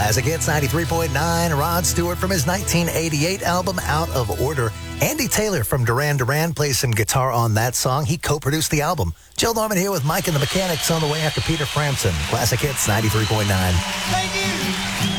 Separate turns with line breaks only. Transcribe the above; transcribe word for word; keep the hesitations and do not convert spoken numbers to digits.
Classic Hits ninety-three point nine. Rod Stewart from his nineteen eighty-eight album Out of Order. Andy Taylor from Duran Duran plays some guitar on that song. He co-produced the album. Jill Norman here with Mike and the Mechanics on the way after Peter Frampton. Classic Hits ninety-three point nine.
Thank you.